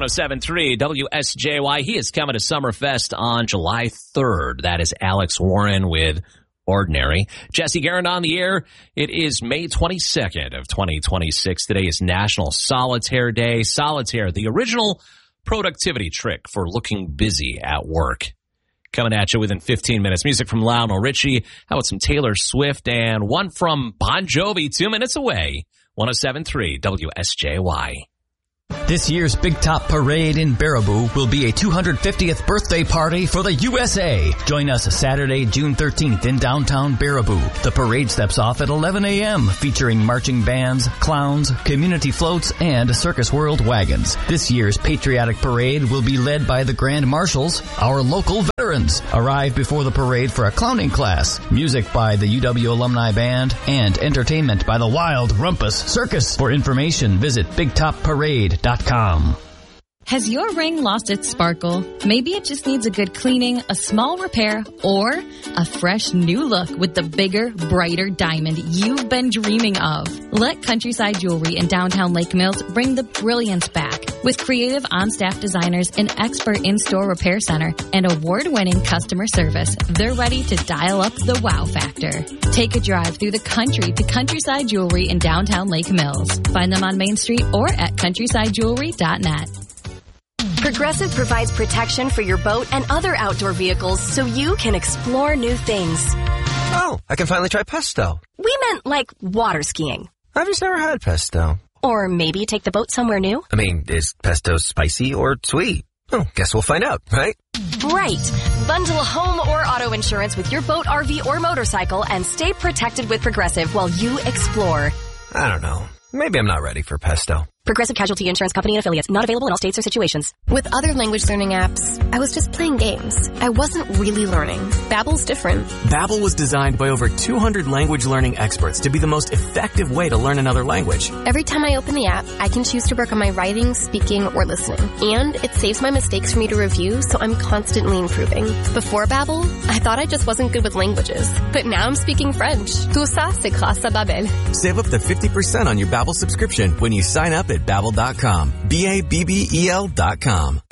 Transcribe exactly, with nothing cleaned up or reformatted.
one oh seven point three W S J Y. He is coming to Summerfest on July third. That is Alex Warren with Ordinary. Jesse Garand on the air. It is May twenty-second of twenty twenty-six. Today is National Solitaire Day. Solitaire, the original productivity trick for looking busy at work. Coming at you within fifteen minutes. Music from Lionel Richie. How about some Taylor Swift and one from Bon Jovi two minutes away. one oh seven point three W S J Y. This year's Big Top Parade in Baraboo will be a two hundred fiftieth birthday party for the U S A. Join us Saturday, June thirteenth in downtown Baraboo. The parade steps off at eleven a.m. featuring marching bands, clowns, community floats, and Circus World wagons. This year's patriotic parade will be led by the Grand Marshals, our local veterans. Arrive before the parade for a clowning class, music by the U W Alumni Band, and entertainment by the Wild Rumpus Circus. For information, visit big top parade dot com. Has your ring lost its sparkle? Maybe it just needs a good cleaning, a small repair, or a fresh new look with the bigger, brighter diamond you've been dreaming of. Let Countryside Jewelry in downtown Lake Mills bring the brilliance back. With creative on-staff designers, an expert in-store repair center, and award-winning customer service, they're ready to dial up the wow factor. Take a drive through the country to Countryside Jewelry in downtown Lake Mills. Find them on Main Street or at countryside jewelry dot net. Progressive provides protection for your boat and other outdoor vehicles so you can explore new things. Oh, I can finally try pesto. We meant like water skiing. I've just never had pesto. Or maybe take the boat somewhere new. I mean, is pesto spicy or sweet? Oh, guess we'll find out, right? Right. Bundle home or auto insurance with your boat, R V, or motorcycle and stay protected with Progressive while you explore. I don't know. Maybe I'm not ready for pesto. Progressive Casualty Insurance Company and Affiliates. Not available in all states or situations. With other language learning apps, I was just playing games. I wasn't really learning. Babbel's different. Babbel was designed by over two hundred language learning experts to be the most effective way to learn another language. Every time I open the app, I can choose to work on my writing, speaking, or listening. And it saves my mistakes for me to review, so I'm constantly improving. Before Babbel, I thought I just wasn't good with languages. But now I'm speaking French. Tout ça, c'est grâce à Babbel. Save up to fifty percent on your Babbel subscription when you sign up at babbel dot com. B A B B E L dot com.